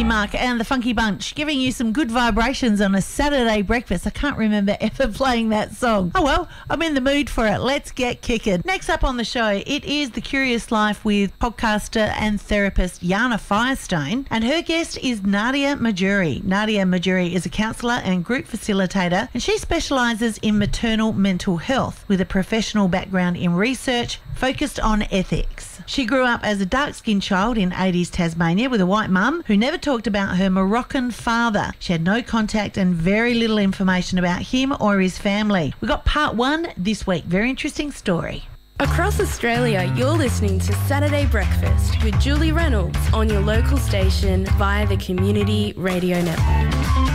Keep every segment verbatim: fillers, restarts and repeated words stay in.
Marky Mark and the Funky Bunch, giving you some good vibrations on a Saturday breakfast. I can't remember ever playing that song. Oh well, I'm in the mood for it. Let's get kicking. Next up on the show, it is The Curious Life with podcaster and therapist Jana Firestone, and her guest is Nadia Majuri. Nadia Majuri is a counsellor and group facilitator, and she specialises in maternal mental health with a professional background in research focused on ethics. She grew up as a dark-skinned child in eighties Tasmania with a white mum who never talked about her Moroccan father. She had no contact and very little information about him or his family. We got part one this week. Very interesting story. Across Australia, you're listening to Saturday Breakfast with Julie Reynolds on your local station via the Community Radio Network.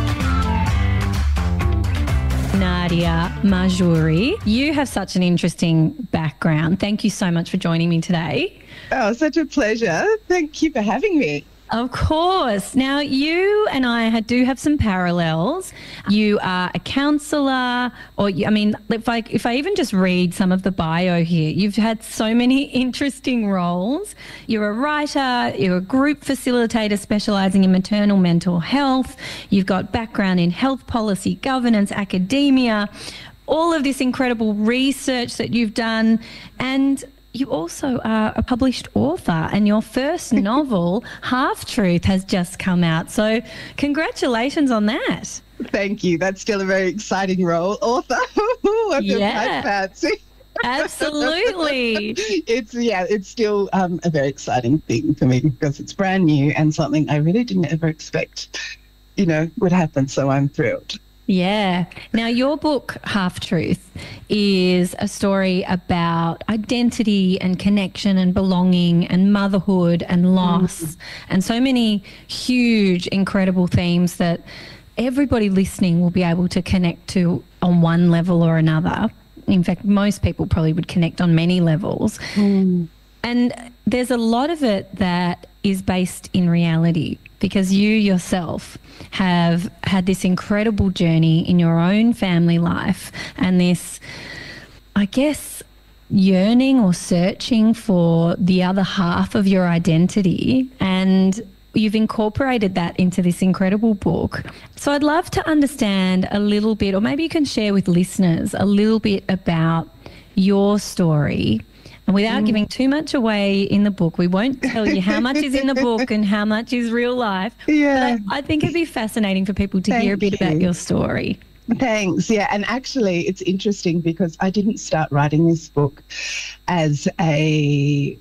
Nadia Majuri, you have such an interesting background. Thank you so much for joining me today. Oh, such a pleasure. Thank you for having me. Of course. Now, you and I do have some parallels. You are a counsellor, or I mean, if I, if I even just read some of the bio here, you've had so many interesting roles. You're a writer, you're a group facilitator specialising in maternal mental health. You've got background in health policy, governance, academia, all of this incredible research that you've done, and you also are a published author, and your first novel, Half Truth, has just come out. So congratulations on that. Thank you. That's still a very exciting role, author. I feel Yeah. quite fancy. Absolutely. It's, yeah, it's still um, a very exciting thing for me because it's brand new and something I really didn't ever expect, you know, would happen. So I'm thrilled. Yeah. Now, your book, Half Truth, is a story about identity and connection and belonging and motherhood and loss mm. and so many huge, incredible themes that everybody listening will be able to connect to on one level or another. In fact, most people probably would connect on many levels. Mm. And there's a lot of it that is based in reality, because you yourself have had this incredible journey in your own family life and this, I guess, yearning or searching for the other half of your identity, and you've incorporated that into this incredible book. So I'd love to understand a little bit, or maybe you can share with listeners a little bit about your story. And without mm. giving too much away in the book, we won't tell you how much is in the book and how much is real life. Yeah. But I, I think it'd be fascinating for people to Thank hear a bit you. about your story. Thanks. Yeah. And actually, it's interesting because I didn't start writing this book as a,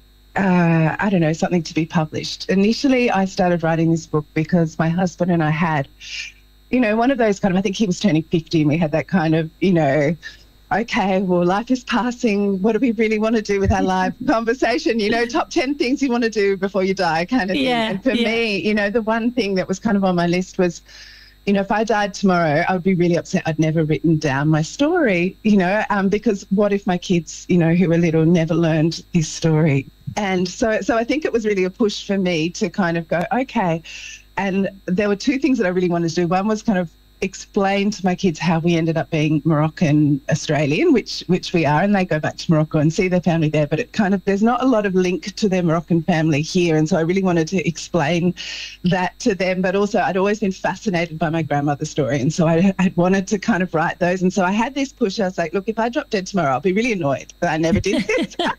uh, I don't know, something to be published. Initially, I started writing this book because my husband and I had, you know, one of those kind of, I think he was turning fifty and we had that kind of, you know, okay, well, life is passing. What do we really want to do with our life? Conversation, you know, top ten things you want to do before you die kind of thing. Yeah, and for yeah. me, you know, the one thing that was kind of on my list was, you know, if I died tomorrow, I would be really upset I'd never written down my story, you know, um, because what if my kids, you know, who were little never learned this story? And so, so I think it was really a push for me to kind of go, okay. And there were two things that I really wanted to do. One was kind of explain to my kids how we ended up being Moroccan Australian, which which we are, and they go back to Morocco and see their family there, but it kind of, there's not a lot of link to their Moroccan family here, and so I really wanted to explain that to them. But also I'd always been fascinated by my grandmother's story, and so I had wanted to kind of write those, and so I had this push. I was like, look, if I drop dead tomorrow, I'll be really annoyed that I never did this. But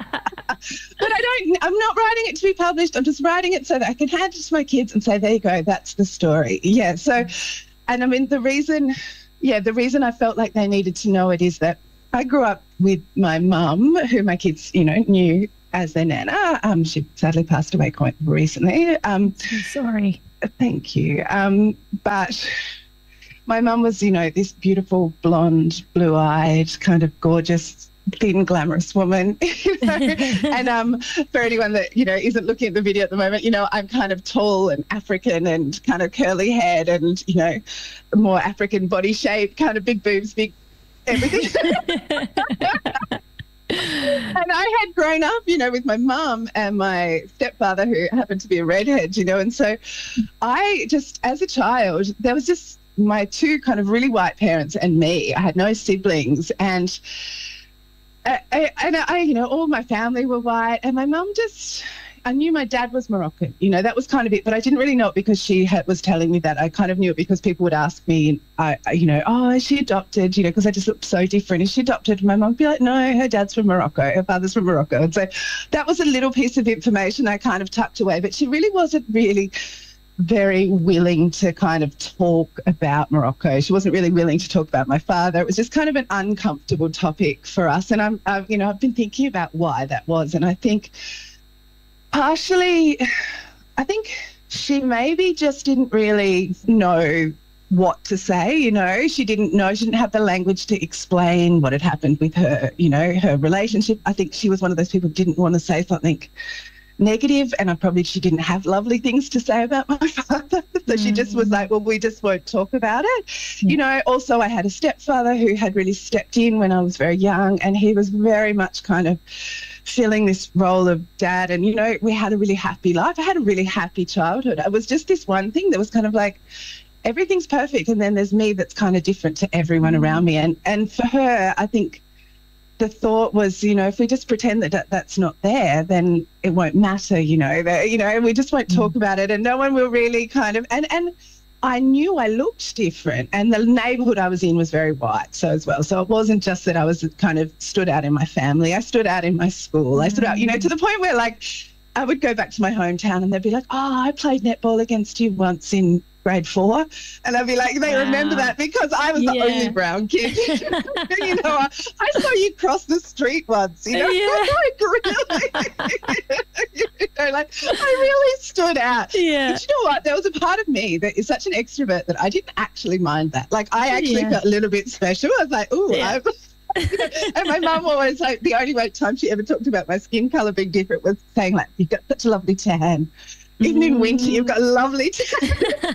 I don't, I'm not writing it to be published, I'm just writing it so that I can hand it to my kids and say, there you go, that's the story. Yeah, so and I mean, the reason, yeah, the reason I felt like they needed to know it is that I grew up with my mum, who my kids, you know, knew as their nana. Um, she sadly passed away quite recently. Um, I'm sorry. Thank you. Um, but my mum was, you know, this beautiful, blonde, blue-eyed, kind of gorgeous, thin, glamorous woman, you know. And um, for anyone that, you know, isn't looking at the video at the moment, you know, I'm kind of tall and African and kind of curly haired and, you know, more African body shape, kind of big boobs, big everything. And I had grown up, you know, with my mum and my stepfather, who happened to be a redhead, you know, and so I just, as a child, there was just my two kind of really white parents and me. I had no siblings, and I, I, and I, you know, all my family were white, and my mum just, I knew my dad was Moroccan, you know, that was kind of it, but I didn't really know it because she had, was telling me that. I kind of knew it because people would ask me, I, I, you know, oh, is she adopted, you know, because I just looked so different. Is she adopted? My mum would be like, no, her dad's from Morocco, her father's from Morocco. And so that was a little piece of information I kind of tucked away, but she really wasn't really very willing to kind of talk about Morocco. She wasn't really willing to talk about my father. It was just kind of an uncomfortable topic for us. And I'm, I've, you know, I've been thinking about why that was. And I think partially, I think she maybe just didn't really know what to say, you know. She didn't know, she didn't have the language to explain what had happened with her, you know, her relationship. I think she was one of those people who didn't want to say something negative, and I probably she didn't have lovely things to say about my father. So mm. she just was like, well, we just won't talk about it. Mm. You know, also I had a stepfather who had really stepped in when I was very young, and he was very much kind of filling this role of dad. And, you know, we had a really happy life. I had a really happy childhood. It was just this one thing that was kind of like, everything's perfect, and then there's me that's kind of different to everyone mm. around me. And, and for her, I think the thought was, you know, if we just pretend that, that that's not there, then it won't matter, you know, that, you know, we just won't talk mm. about it, and no one will really kind of, and, and I knew I looked different, and the neighbourhood I was in was very white, so as well. So it wasn't just that I was kind of stood out in my family. I stood out in my school. I stood out, you know, to the point where, like, I would go back to my hometown and they'd be like, oh, I played netball against you once in grade four. And I'd be like, they wow. remember that because I was the yeah. only brown kid. You know, I, I saw you cross the street once, you know, yeah. like, really? You know, like, I really stood out. Yeah. But you know what? There was a part of me that is such an extrovert that I didn't actually mind that. Like, I actually yeah. felt a little bit special. I was like, ooh, yeah. I'm... And my mum always, like, the only time she ever talked about my skin colour being different was saying, like, you've got such a lovely tan. Even mm. in winter, you've got a lovely tan.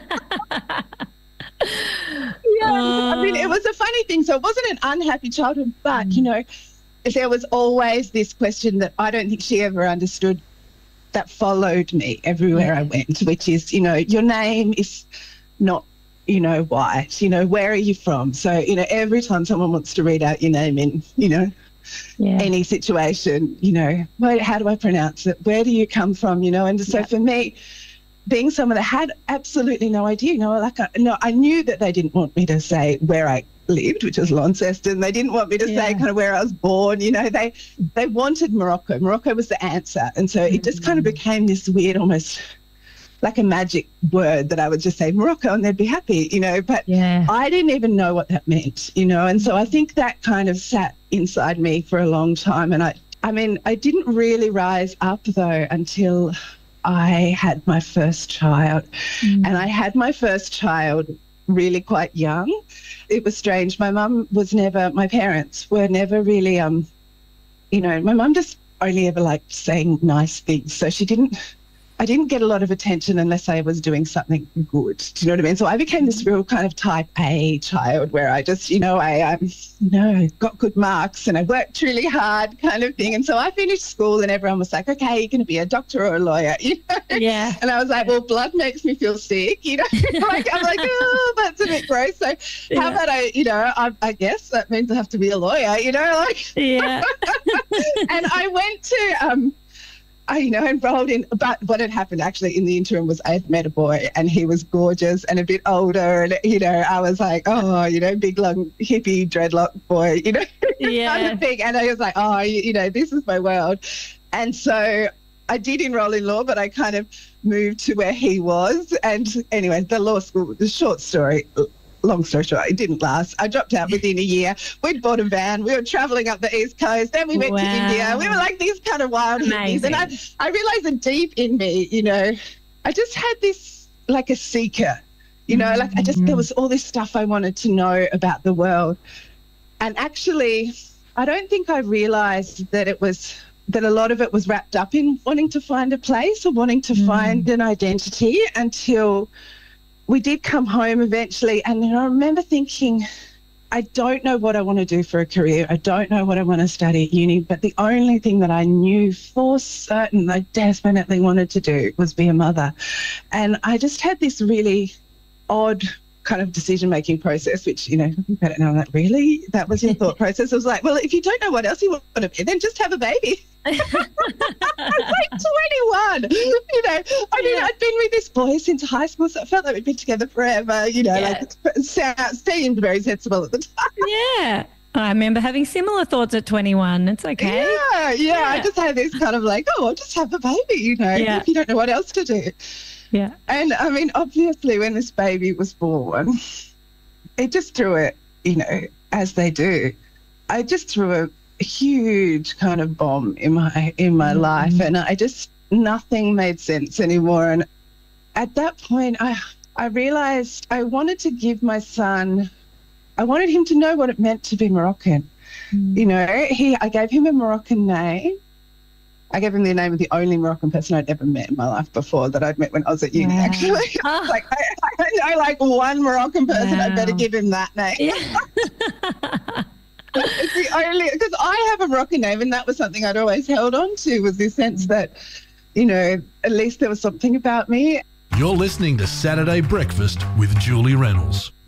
Yeah, uh. I mean, it was a funny thing. So it wasn't an unhappy childhood, but, mm. you know, there was always this question that I don't think she ever understood that followed me everywhere yeah. I went, which is, you know, your name is not, you know, white, you know, where are you from? So, you know, every time someone wants to read out your name in, you know, yeah. any situation, you know, where, how do I pronounce it? Where do you come from? You know, and so yeah. for me, being someone that had absolutely no idea, you know, like, I, no, I knew that they didn't want me to say where I lived, which was Launceston. They didn't want me to yeah. say kind of where I was born, you know, they, they wanted Morocco. Morocco was the answer. And so mm-hmm. it just kind of became this weird, almost like a magic word that I would just say Morocco and they'd be happy, you know, but yeah. I didn't even know what that meant, you know, and so I think that kind of sat inside me for a long time. And I, I mean, I didn't really rise up though until I had my first child. Mm. And I had my first child really quite young. It was strange. My mum was never, my parents were never really, um, you know, my mum just only ever liked saying nice things. So she didn't, I didn't get a lot of attention unless I was doing something good. Do you know what I mean? So I became this real kind of type A child where I just, you know, I, um, you know, got good marks and I worked really hard kind of thing. And so I finished school and everyone was like, okay, you're going to be a doctor or a lawyer, you know? Yeah. And I was like, well, blood makes me feel sick, you know? Like, I'm like, oh, that's a bit gross. So yeah. how about I, you know, I, I guess that means I have to be a lawyer, you know? Like, yeah. And I went to, um, I, you know, enrolled in, but what had happened actually in the interim was I had met a boy and he was gorgeous and a bit older and, you know, I was like, oh, you know, big, long, hippie, dreadlock boy, you know, yeah. kind of thing. And I was like, oh, you, you know, this is my world. And so I did enroll in law, but I kind of moved to where he was. And anyway, the law school, the short story, long story short, it didn't last. I dropped out within a year. We'd bought a van. We were travelling up the East Coast. Then we went wow. to India. We were like these kind of wild hippies. And I, I realised that deep in me, you know, I just had this, like a seeker, you know, mm-hmm. like I just, there was all this stuff I wanted to know about the world. And actually, I don't think I realised that it was, that a lot of it was wrapped up in wanting to find a place or wanting to mm. find an identity until we did come home eventually. And then I remember thinking, I don't know what I want to do for a career. I don't know what I want to study at uni, but the only thing that I knew for certain I definitely wanted to do was be a mother. And I just had this really odd kind of decision-making process, which, you know, looking back now, I'm like, really? That was your thought process? I was like, well, if you don't know what else you want to be, then just have a baby. I was like twenty-one, you know. I mean, yeah. I'd been with this boy since high school, so I felt like we'd been together forever, you know, yeah. like it sound, seemed very sensible at the time. Yeah. I remember having similar thoughts at twenty-one. It's okay. Yeah, yeah, yeah. I just had this kind of like, oh, I'll just have a baby, you know, yeah. if you don't know what else to do. Yeah. And, I mean, obviously when this baby was born, it just threw it, you know, as they do. I just threw a huge kind of bomb in my in my mm-hmm. life, and I just, nothing made sense anymore. And at that point, I I realised I wanted to give my son, I wanted him to know what it meant to be Moroccan. Mm. You know, he I gave him a Moroccan name. I gave him the name of the only Moroccan person I'd ever met in my life before, that I'd met when I was at uni, wow. actually. Oh. Like, I, I know like one Moroccan person, wow. I'd better give him that name. Yeah. It's the only, because I have a Moroccan name, and that was something I'd always held on to, was this sense that, you know, at least there was something about me. You're listening to Saturday Breakfast with Julie Reynolds.